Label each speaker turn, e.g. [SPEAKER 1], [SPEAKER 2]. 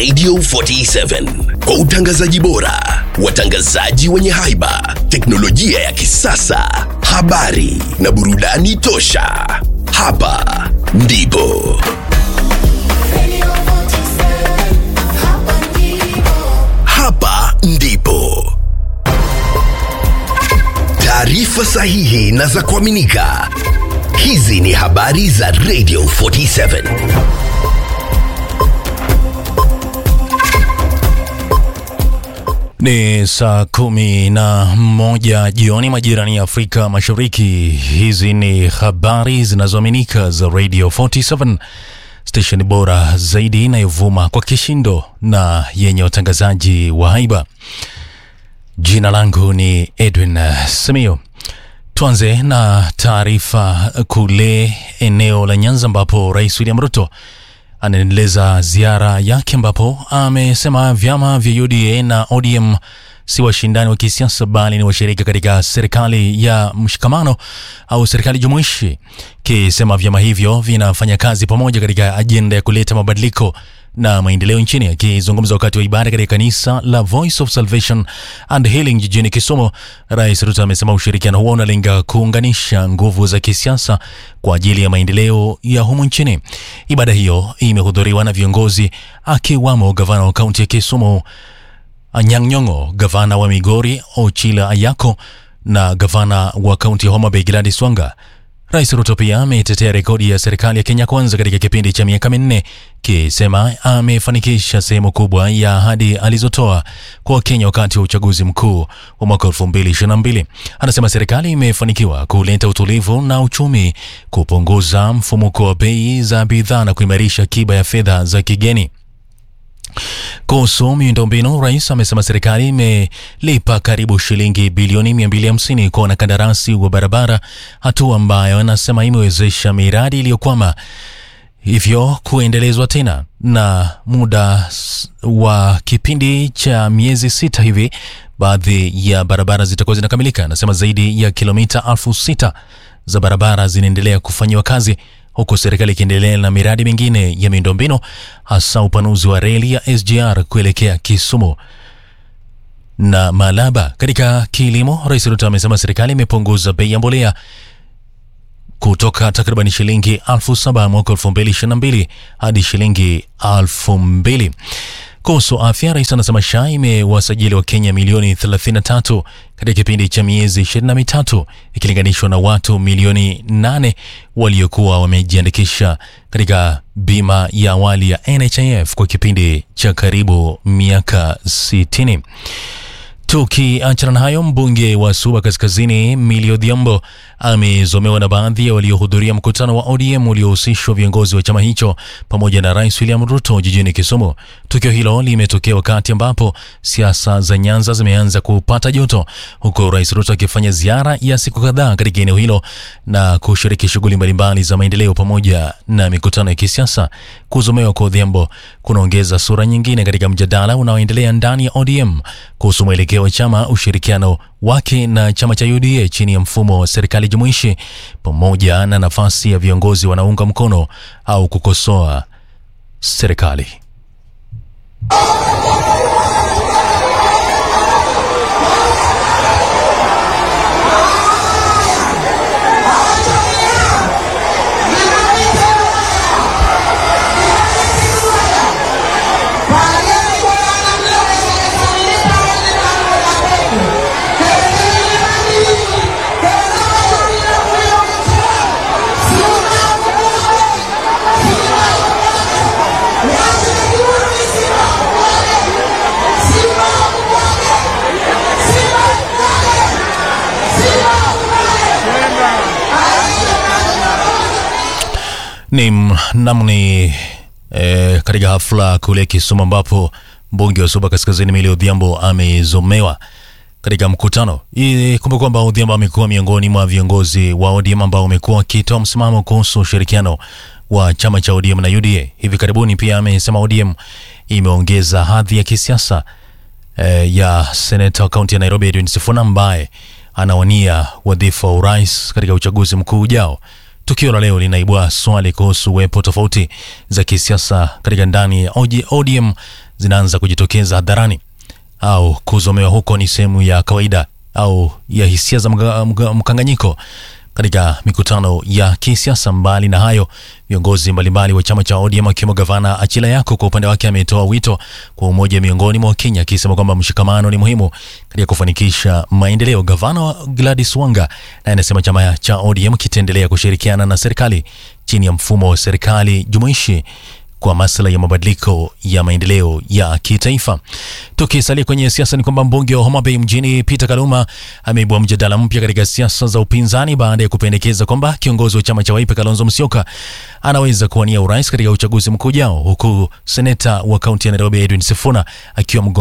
[SPEAKER 1] Radio 47 kwa utangazaji bora, watangazaji wenye haiba, teknolojia ya kisasa, habari na burudani tosha. Hapa ndipo taarifa sahihi na za kuaminika. Hizi ni habari za Radio 47.
[SPEAKER 2] Ni saa 11 jioni majirani ya Afrika Mashariki. Hizi ni habari zinazoaminika za Radio 47, station bora zaidi inayovuma kwa kishindo na yenye watangazaji wa haiba. Jina langu ni Edwin Semio. Tuanze na taarifa kule eneo la Nyanza ambapo Rais William Ruto anaendeleza ziara yake ambapo amesema vyama vya UDA na ODM si washindani wa kisiasa bali ni washirika katika serikali ya mshikamano au serikali jumuishi, kisema vyama hivyo vinafanya kazi pamoja katika ajenda ya kuleta mabadiliko na maendeleo nchini. Akizungumza wakati wa ibada katika kanisa la Voice of Salvation and Healing jijini Kisumu, Rais Ruto amesema ushirikiano huo unalenga kuunganisha nguvu za kisiasa kwa ajili ya maendeleo ya humu nchini. Ibada hiyo imehudhuriwa na viongozi akiwamo gavana wa kaunti ya Kisumu Anyang' Nyong'o, gavana wa Migori Ochila Ayako na gavana wa kaunti ya Homa Bay Gladys Wanga. Rais Ruto pia ametetea rekodi ya serikali ya Kenya Kwanza katika kipindi cha miaka 4, kisema amefanikisha sehemu kubwa ya ahadi alizotoa kwa Kenya wakati wa uchaguzi mkuu wa mwaka 2022. Anasema serikali imefanikiwa kuleta utulivu na uchumi, kupunguza mfumuko wa bei za bidhaa na kuimarisha akiba ya fedha za kigeni. Kuhusu miundombinu, Rais amesema serikali imelipa karibu shilingi bilioni 250 kwa wanakandarasi wa barabara, hatua ambayo anasema imewezesha miradi iliyokwama hivyo kuendelezwa tena, na muda wa kipindi cha miezi 6 hivi baadhi ya barabara zitakuwa zinakamilika. Anasema zaidi ya kilomita 6,000 za barabara zinaendelea kufanywa kazi, huku serikali ikiendelea na miradi mingine ya miundombinu, hasa upanuzi wa reli ya SGR kuelekea Kisumu na Malaba. Katika kilimo, Rais Ruto amesema serikali imepunguza bei ya mbolea kutoka takriban shilingi 7,000 mwaka 2022 hadi shilingi 2,000. Kuhusu afya, Rais anasema SHA imewasajili wa Kenya milioni 33 katika kipindi cha miezi 23 ikilinganishwa na watu milioni 8 waliokuwa wamejiandikisha katika bima ya awali ya NHIF kwa kipindi cha karibu miaka 60. Tukiachana na hayo, mbunge wa Suba Kaskazini Millie Odhiambo amezomewa na baadhi ya waliohudhuria mkutano wa ODM uliohusishwa viongozi wa chama hicho pamoja na Rais William Ruto jijini Kisumu. Tukio hilo limetokea wakati ambapo siasa za Nyanza zimeanza kupata joto, huku Rais Ruto akifanya ziara ya siku kadhaa katika eneo hilo na kushiriki shughuli mbalimbali za maendeleo pamoja na mikutano ya kisiasa. Kuzomewa kwa Odhiambo kunaongeza sura nyingine katika mjadala unaoendelea ndani ya ODM kuhusu mwelekeo wa chama, ushirikiano wake na chama cha UDA chini ya mfumo wa serikali jumuishi, pamoja na nafasi ya viongozi wanaunga mkono au kukosoa serikali. Ni katika hafla kule Kisumu ambapo mbunge wa Suba Kaskazini Millie Odhiambo amezomewa katika mkutano. Kumbuka kwamba Odhiambo amekuwa miongoni mwa viongozi wa ODM ambao wamekuwa wakitoa msimamo kuhusu ushirikiano wa chama cha ODM na UDA. Hivi karibuni pia amesema ODM imeongeza hadhi ya kisiasa ya Senator kaunti ya Nairobi Edwin Sifuna ambaye anawania wadhifa wa urais katika uchaguzi mkuu ujao. Tukio la leo linaibua swali kuhusu uwepo tofauti za kisiasa katika ndani ya ODM zinaanza kujitokeza hadharani, au kuzomewa huko ni sehemu ya kawaida au ya hisia za mkanganyiko katika mikutano ya kisiasa. Mbali na hayo, viongozi mbalimbali wa chama cha ODM akiwemo gavana Achila Yako kwa upande wake ametoa wito kwa umoja miongoni mwa Wakenya, akisema kwamba mshikamano ni muhimu katika kufanikisha maendeleo. Gavana Gladys Wanga naye anasema chama cha ODM kitaendelea kushirikiana na serikali chini ya mfumo wa serikali jumuishi kwa masuala ya mabadiliko ya maendeleo ya kitaifa. Tukisalia kwenye siasa ni kwamba mbunge wa Homa Bay mjini Peter Kaluma ameibua mjadala mpya katika siasa za upinzani baada ya kupendekeza kwamba kiongozi wa chama cha Wiper Kalonzo Musyoka anaweza kuwania urais katika uchaguzi mkuu ujao, huku seneta wa kaunti ya Nairobi Edwin Sifuna akiwa